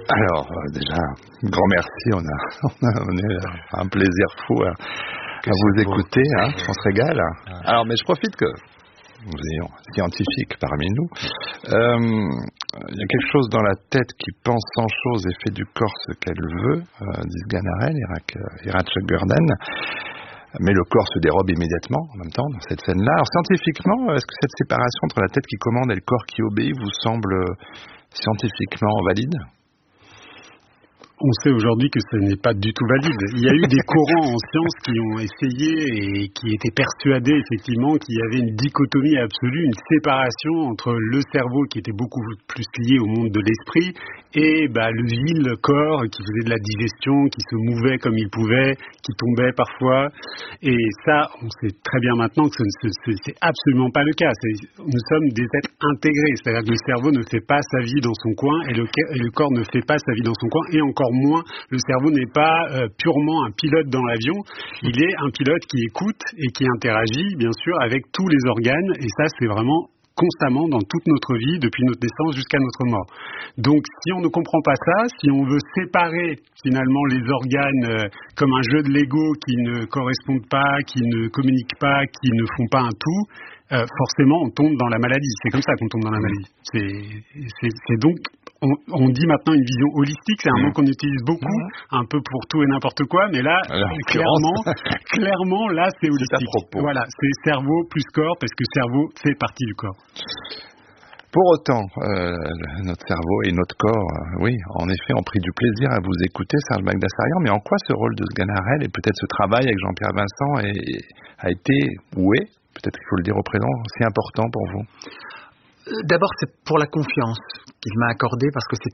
Alors, déjà, grand merci, on a un plaisir fou à vous écouter, hein, on se régale. Alors, mais je profite que nous ayons scientifiques parmi nous. Il y a quelque chose dans la tête qui pense sans chose et fait du corps ce qu'elle veut, dit Sganarelle, Iratxe Gurden. Mais le corps se dérobe immédiatement, en même temps, dans cette scène-là. Alors, scientifiquement, est-ce que cette séparation entre la tête qui commande et le corps qui obéit vous semble scientifiquement valide ? On sait aujourd'hui que ce n'est pas du tout valide. Il y a eu des courants en sciences qui ont essayé et qui étaient persuadés effectivement qu'il y avait une dichotomie absolue, une séparation entre le cerveau qui était beaucoup plus lié au monde de l'esprit et le vil corps qui faisait de la digestion, qui se mouvait comme il pouvait, qui tombait parfois. Et ça, on sait très bien maintenant que c'est absolument pas le cas. Nous sommes des êtres intégrés, c'est-à-dire que le cerveau ne fait pas sa vie dans son coin et le corps ne fait pas sa vie dans son coin, et encore moins, le cerveau n'est pas purement un pilote dans l'avion, il est un pilote qui écoute et qui interagit bien sûr avec tous les organes, et ça c'est vraiment constamment dans toute notre vie, depuis notre naissance jusqu'à notre mort. Donc si on ne comprend pas ça, si on veut séparer finalement les organes comme un jeu de Lego qui ne correspondent pas, qui ne communiquent pas, qui ne font pas un tout, forcément on tombe dans la maladie. C'est comme ça qu'on tombe dans la maladie. C'est donc, on dit maintenant une vision holistique, c'est un mot qu'on utilise beaucoup, un peu pour tout et n'importe quoi, mais là, clairement, là, c'est holistique. Voilà, c'est cerveau plus corps, parce que cerveau fait partie du corps. Pour autant, notre cerveau et notre corps, oui, en effet, ont pris du plaisir à vous écouter, Serge Bagdasarian, mais en quoi ce rôle de Sganarelle et peut-être ce travail avec Jean-Pierre Vincent a été, ou est, peut-être qu'il faut le dire au présent, si important pour vous ? D'abord, c'est pour la confiance qu'il m'a accordée, parce que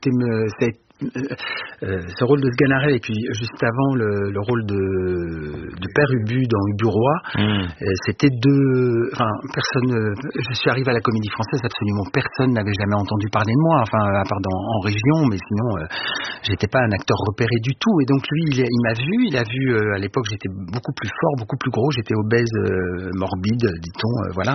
ce rôle de Sganarelle et puis juste avant le rôle de Père Ubu dans Ubu Roi, c'était personne. Je suis arrivé à la Comédie Française, absolument personne n'avait jamais entendu parler de moi, à part en région, mais sinon j'étais pas un acteur repéré du tout. Et donc lui, il a vu à l'époque j'étais beaucoup plus fort, beaucoup plus gros, j'étais obèse, morbide, dit-on, voilà.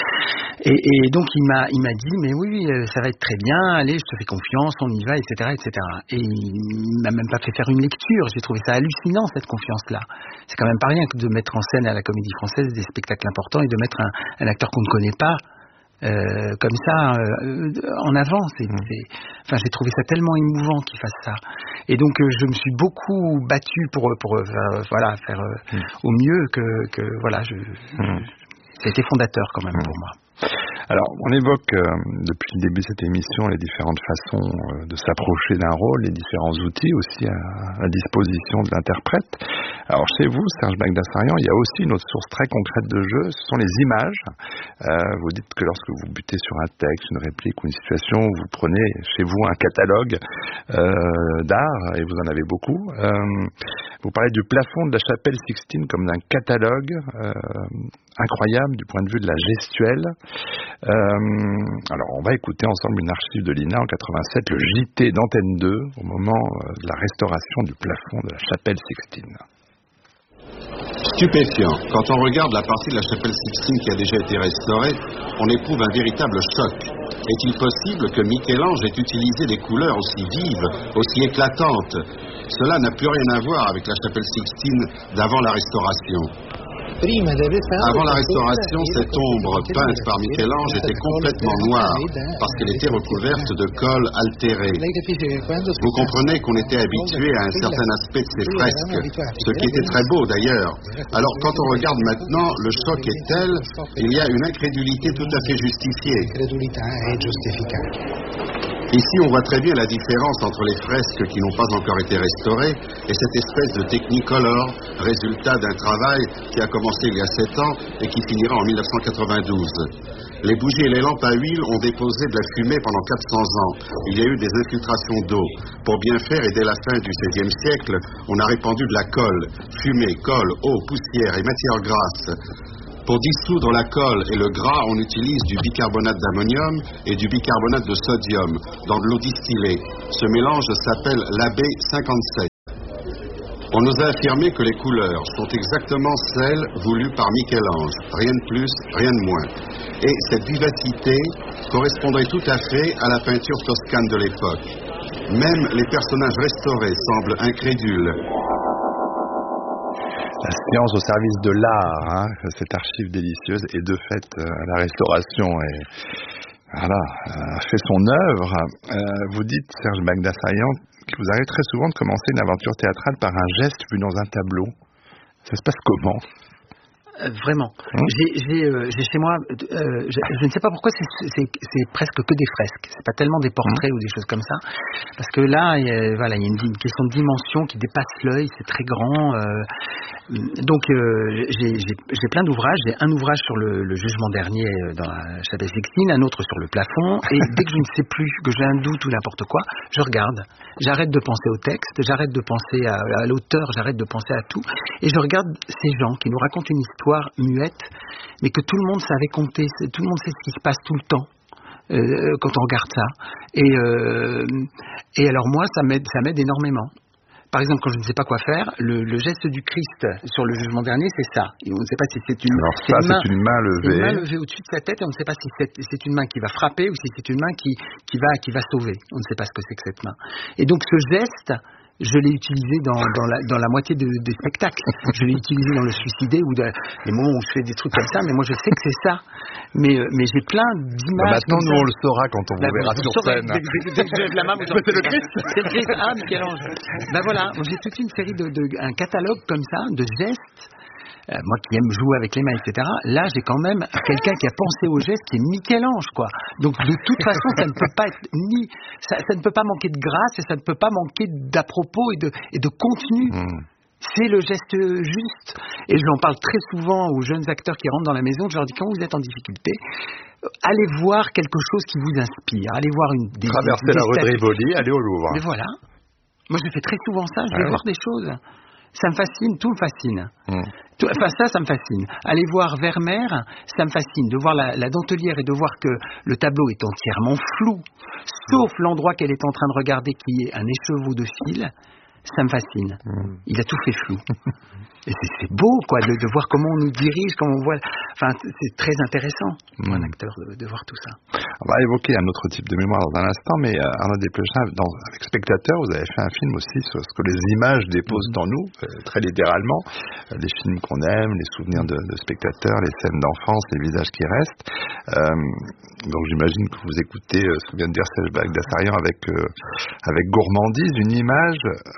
Et donc il m'a dit mais oui, ça va être très bien, allez, je te fais confiance, on y va, etc. Et il m'a même pas fait faire une lecture. J'ai trouvé ça hallucinant, cette confiance-là. C'est quand même pas rien que de mettre en scène à la Comédie Française des spectacles importants et de mettre un acteur qu'on ne connaît pas comme ça en avant. J'ai trouvé ça tellement émouvant qu'il fasse ça. Et donc je me suis beaucoup battu pour faire au mieux que ça a été fondateur quand même pour moi. Alors, on évoque depuis le début de cette émission les différentes façons de s'approcher d'un rôle, les différents outils aussi à disposition de l'interprète. Alors, chez vous, Serge Bagdasarian, il y a aussi une autre source très concrète de jeu, ce sont les images. Vous dites que lorsque vous butez sur un texte, une réplique ou une situation, vous prenez chez vous un catalogue d'art, et vous en avez beaucoup. Vous parlez du plafond de la chapelle Sixtine comme d'un catalogue incroyable du point de vue de la gestuelle. Alors, on va écouter ensemble une archive de l'INA en 87, le JT d'Antenne 2, au moment de la restauration du plafond de la chapelle Sixtine. Stupéfiant. Quand on regarde la partie de la chapelle Sixtine qui a déjà été restaurée, on éprouve un véritable choc. Est-il possible que Michel-Ange ait utilisé des couleurs aussi vives, aussi éclatantes ? Cela n'a plus rien à voir avec la chapelle Sixtine d'avant la restauration. Avant la restauration, cette ombre peinte par Michel-Ange était complètement noire parce qu'elle était recouverte de colle altérée. Vous comprenez qu'on était habitué à un certain aspect de ces fresques, ce qui était très beau d'ailleurs. Alors quand on regarde maintenant, le choc est tel qu'il y a une incrédulité tout à fait justifiée. Ici, on voit très bien la différence entre les fresques qui n'ont pas encore été restaurées et cette espèce de technicolor, résultat d'un travail qui a commencé il y a 7 ans et qui finira en 1992. Les bougies et les lampes à huile ont déposé de la fumée pendant 400 ans. Il y a eu des infiltrations d'eau. Pour bien faire, et dès la fin du XVIe siècle, on a répandu de la colle. Fumée, colle, eau, poussière et matière grasse. Pour dissoudre la colle et le gras, on utilise du bicarbonate d'ammonium et du bicarbonate de sodium dans de l'eau distillée. Ce mélange s'appelle l'AB57. On nous a affirmé que les couleurs sont exactement celles voulues par Michel-Ange. Rien de plus, rien de moins. Et cette vivacité correspondrait tout à fait à la peinture toscane de l'époque. Même les personnages restaurés semblent incrédules. La science au service de l'art, cette archive délicieuse, et de fait, la restauration a fait son œuvre. Vous dites, Serge Bagdasaryan, qu'il vous arrive très souvent de commencer une aventure théâtrale par un geste vu dans un tableau. Ça se passe comment ? Vraiment. J'ai chez moi, je ne sais pas pourquoi c'est presque que des fresques. C'est pas tellement des portraits ou des choses comme ça, parce que là, il y a une question de dimension qui dépasse l'œil. C'est très grand. Donc j'ai plein d'ouvrages. J'ai un ouvrage sur le jugement dernier dans la chapelle Sixtine, un autre sur le plafond. Et dès que je ne sais plus, que j'ai un doute ou n'importe quoi, je regarde. J'arrête de penser au texte, j'arrête de penser à l'auteur, j'arrête de penser à tout, et je regarde ces gens qui nous racontent une histoire muette, mais que tout le monde savait compter, tout le monde sait ce qui se passe tout le temps quand on regarde ça. Et alors moi, ça m'aide énormément. Par exemple, quand je ne sais pas quoi faire, le geste du Christ sur le jugement dernier, c'est ça. Et on ne sait pas si c'est une main levée. C'est une main levée au-dessus de sa tête, et on ne sait pas si c'est une main qui va frapper ou si c'est une main qui va sauver. On ne sait pas ce que c'est que cette main. Et donc ce geste, je l'ai utilisé dans la moitié des spectacles. Je l'ai utilisé dans le Suicidé ou les moments où je fais des trucs comme ça, mais moi je sais que c'est ça. Mais j'ai plein d'images. Maintenant, nous on le saura quand on vous verra sur scène. Dès que j'ai de la main, c'est le Christ. C'est le Christ. Ah, Michel-Ange. Ben voilà, j'ai toute une série un catalogue comme ça de gestes. Moi qui aime jouer avec les mains, etc. Là, j'ai quand même quelqu'un qui a pensé au geste, qui est Michel-Ange, quoi. Donc, de toute façon, ça ne peut pas être ça ne peut pas manquer de grâce, et ça ne peut pas manquer d'à-propos et de contenu. C'est le geste juste. Et je l'en parle très souvent aux jeunes acteurs qui rentrent dans la maison. Je leur dis, quand vous êtes en difficulté, allez voir quelque chose qui vous inspire. Allez voir traverser la rue de Rivoli, allez au Louvre. Mais voilà. Moi, je fais très souvent ça. Je vais voir des choses. Ça me fascine, tout me fascine. Enfin, ça me fascine. Aller voir Vermeer, ça me fascine. De voir la dentelière et de voir que le tableau est entièrement flou, sauf l'endroit qu'elle est en train de regarder qui est un écheveau de fil, ça me fascine. Il a tout fait flou. Et c'est beau, quoi, de voir comment on nous dirige, comment on voit. Enfin, c'est très intéressant pour un acteur de voir tout ça. On va évoquer un autre type de mémoire dans un instant, mais Arnaud Desplechin, avec Spectateur, vous avez fait un film aussi sur ce que les images déposent en nous, très littéralement, les films qu'on aime, les souvenirs de spectateurs, les scènes d'enfance, les visages qui restent. Donc j'imagine que vous écoutez ce que vient de dire Serge Bagdasaryan avec gourmandise, une image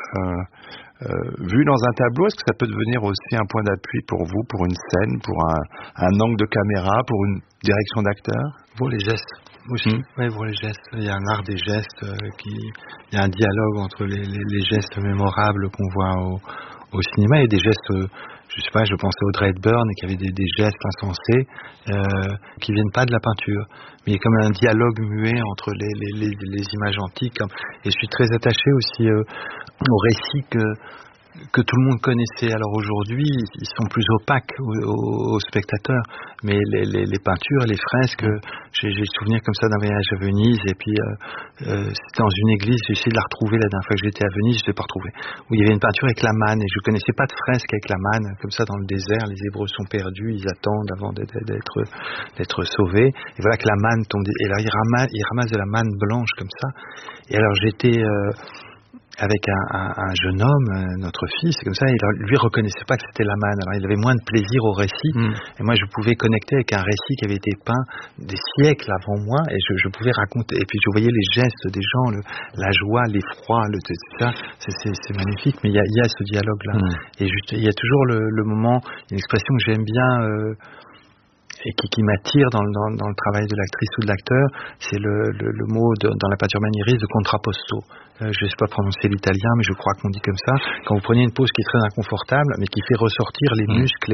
vue dans un tableau. Est-ce que ça peut devenir aussi un point d'appui pour vous, pour une scène, pour un angle de caméra, pour une direction d'acteur? Pour les gestes aussi. Oui, pour les gestes. Il y a un art des gestes, il y a un dialogue entre les gestes mémorables qu'on voit au cinéma et des gestes, je sais pas, je pensais à Audrey Hepburn qui avait des gestes insensés qui viennent pas de la peinture, mais il y a comme un dialogue muet entre les images antiques. Et je suis très attaché aussi aux récits que tout le monde connaissait. Alors aujourd'hui, ils sont plus opaques aux spectateurs, mais les peintures, les fresques, j'ai souvenir comme ça d'un voyage à Venise, et puis c'était dans une église, j'ai essayé de la retrouver la dernière fois que j'étais à Venise, je ne l'ai pas retrouvée, où il y avait une peinture avec la manne, et je ne connaissais pas de fresque avec la manne, comme ça dans le désert, les Hébreux sont perdus, ils attendent avant d'être sauvés, et voilà que la manne tombe, et alors ils ramassent de la manne blanche comme ça, et alors j'étais avec un jeune homme, notre fils, comme ça, lui reconnaissait pas que c'était la manne. Alors il avait moins de plaisir au récit, et moi je pouvais connecter avec un récit qui avait été peint des siècles avant moi, et je pouvais raconter, et puis je voyais les gestes des gens, la joie, l'effroi, c'est magnifique, mais il y a ce dialogue-là. Et juste, il y a toujours le moment, une expression que j'aime bien, et qui m'attire dans le travail de l'actrice ou de l'acteur, c'est le mot dans la peinture maniériste de contrapposto. Je ne sais pas prononcer l'italien, mais je crois qu'on dit comme ça. Quand vous prenez une pose qui est très inconfortable, mais qui fait ressortir les muscles,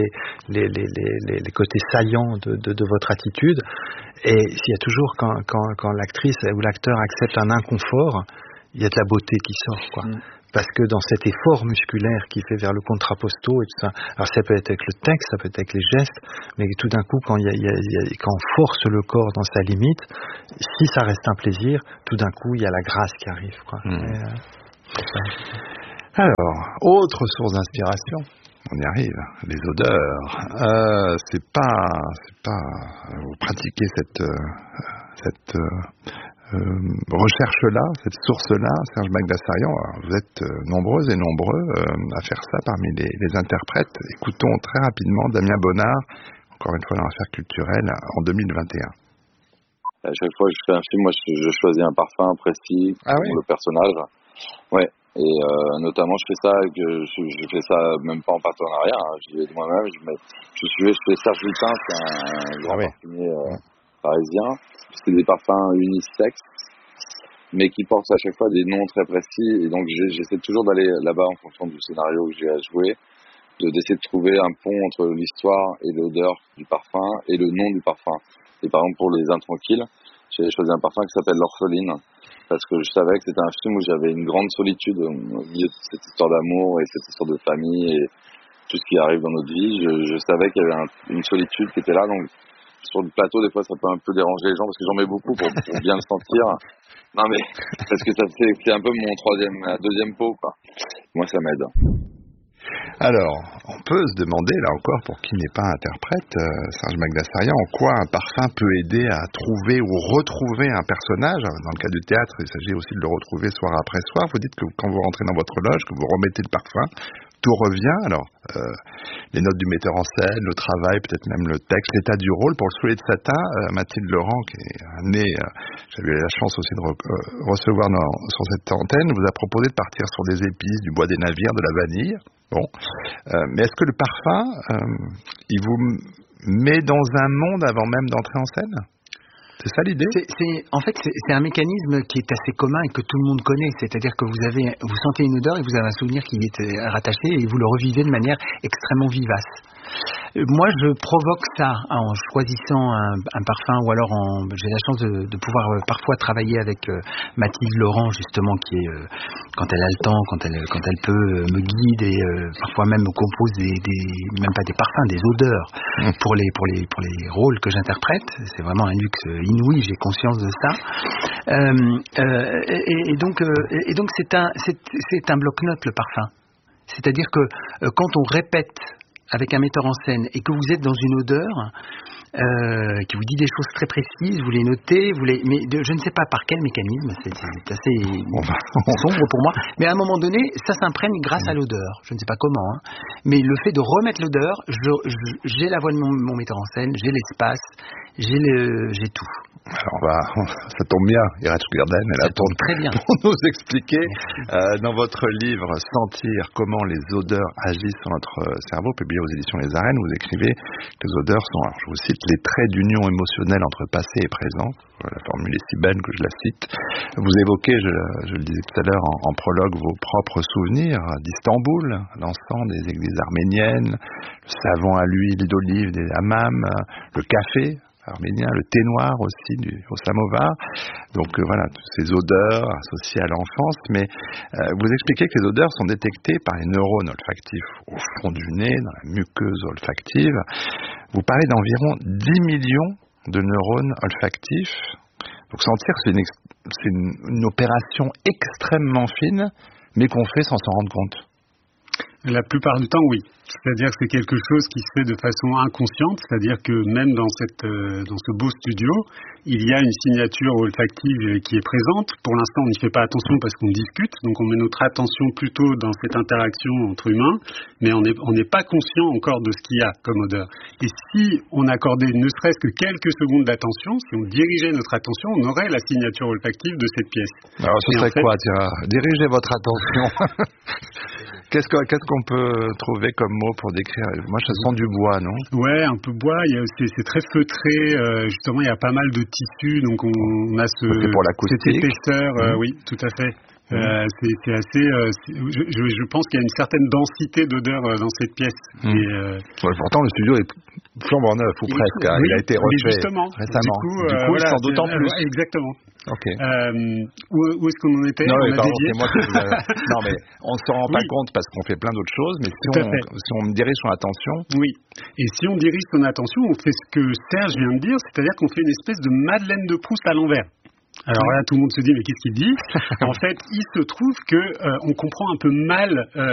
les côtés saillants de votre attitude, et il y a toujours, quand l'actrice ou l'acteur accepte un inconfort, il y a de la beauté qui sort, quoi. Parce que dans cet effort musculaire qui fait vers le contrapposto et tout ça, alors ça peut être avec le texte, ça peut être avec les gestes, mais tout d'un coup, quand on force le corps dans sa limite, si ça reste un plaisir, tout d'un coup, il y a la grâce qui arrive, quoi. Alors, autre source d'inspiration, on y arrive, les odeurs. C'est pas, vous pratiquez cette recherche-là, cette source-là, Serge Bagdasarian? Vous êtes nombreuses et nombreux à faire ça parmi les interprètes. Écoutons très rapidement Damien Bonnard, encore une fois dans l'affaire culturelle, en 2021. À chaque fois que je fais un film, moi je choisis un parfum précis pour le personnage. Ouais. Et notamment je fais ça même pas en partenariat, hein. Je vais de moi-même, je fais Serge Lupin, c'est un grand parfumier parisien. C'est des parfums unisexes, mais qui portent à chaque fois des noms très précis. Et donc j'essaie toujours d'aller là-bas en fonction du scénario que j'ai à jouer, d'essayer de trouver un pont entre l'histoire et l'odeur du parfum et le nom du parfum. Et par exemple pour Les Intranquilles, j'ai choisi un parfum qui s'appelle L'Orpheline, parce que je savais que c'était un film où j'avais une grande solitude au milieu de cette histoire d'amour et cette histoire de famille et tout ce qui arrive dans notre vie. Je savais qu'il y avait une solitude qui était là, donc sur le plateau des fois ça peut un peu déranger les gens parce que j'en mets beaucoup pour bien le sentir. Non mais parce que c'est un peu ma deuxième peau, quoi. Moi ça m'aide. Alors, on peut se demander, là encore, pour qui n'est pas interprète, Serge Bagdasarian, en quoi un parfum peut aider à trouver ou retrouver un personnage. Dans le cas du théâtre, il s'agit aussi de le retrouver soir après soir. Vous dites que quand vous rentrez dans votre loge, que vous remettez le parfum, tout revient. Alors, les notes du metteur en scène, le travail, peut-être même le texte, l'état du rôle. Pour le Soulier de Satin, Mathilde Laurent, qui est née, j'avais eu la chance aussi de recevoir sur cette antenne, vous a proposé de partir sur des épices, du bois des navires, de la vanille. Bon, mais est-ce que le parfum, il vous met dans un monde avant même d'entrer en scène? C'est ça l'idée? En fait, c'est un mécanisme qui est assez commun et que tout le monde connaît. C'est-à-dire que vous sentez une odeur et vous avez un souvenir qui est rattaché et vous le revivez de manière extrêmement vivace. Moi, je provoque ça en choisissant un parfum ou alors j'ai la chance de pouvoir parfois travailler avec Mathilde Laurent, justement, qui est, quand elle a le temps, quand elle peut, me guide et parfois même me compose même pas des parfums, des odeurs pour les rôles que j'interprète. C'est vraiment un luxe inouï, j'ai conscience de ça. Et donc c'est un bloc-notes, le parfum. C'est-à-dire que quand on répète avec un metteur en scène et que vous êtes dans une odeur qui vous dit des choses très précises, vous les notez, mais je ne sais pas par quel mécanisme, c'est assez sombre pour moi, mais à un moment donné, ça s'imprègne grâce à l'odeur, je ne sais pas comment, hein. Mais le fait de remettre l'odeur, j'ai la voix de mon metteur en scène, j'ai l'espace, j'ai tout. Alors ça tombe bien, Iratch Guerden est là pour nous expliquer dans votre livre Sentir comment les odeurs agissent sur notre cerveau, publié aux éditions Les Arènes, vous écrivez que les odeurs sont, alors je vous cite, les traits d'union émotionnelle entre passé et présent. La formule est si belle que je la cite. Vous évoquez, je le disais tout à l'heure en prologue, vos propres souvenirs d'Istanbul, l'encens des églises arméniennes, le savon à l'huile d'olive des hammams, le café arménien, le thé noir aussi au samovar. Donc voilà, toutes ces odeurs associées à l'enfance. Mais vous expliquez que les odeurs sont détectées par les neurones olfactifs au fond du nez, dans la muqueuse olfactive. Vous parlez d'environ 10 millions de neurones olfactifs. Donc sentir, c'est une opération extrêmement fine, mais qu'on fait sans s'en rendre compte. La plupart du temps, oui. C'est-à-dire que c'est quelque chose qui se fait de façon inconsciente, c'est-à-dire que même dans ce beau studio, il y a une signature olfactive qui est présente. Pour l'instant, on n'y fait pas attention parce qu'on discute, donc on met notre attention plutôt dans cette interaction entre humains, mais on n'est pas conscient encore de ce qu'il y a comme odeur. Et si on accordait ne serait-ce que quelques secondes d'attention, si on dirigeait notre attention, on aurait la signature olfactive de cette pièce. Alors ce serait quoi, tiens, dirigez votre attention. Qu'est-ce qu'on peut trouver comme mot pour décrire? Moi, ça sent du bois, non? Ouais, un peu bois. C'est très feutré. Justement, il y a pas mal de tissus, donc on a cette épaisseur. Oui, tout à fait. C'est assez. Je pense qu'il y a une certaine densité d'odeur dans cette pièce. Pourtant, le studio est flambant neuf ou presque. Oui, il a été refait récemment. Du coup, voilà, sans d'autant plus. Exactement. Ok. Où est-ce qu'on en était? Non, pardon, c'est moi qui Non, mais on se rend pas compte parce qu'on fait plein d'autres choses, mais si on dirige son attention. Oui. Et si on dirige son attention, on fait ce que Serge vient de dire, c'est-à-dire qu'on fait une espèce de Madeleine de Proust à l'envers. Alors là, tout le monde se dit, mais qu'est-ce qu'il dit? En fait, il se trouve que on comprend un peu mal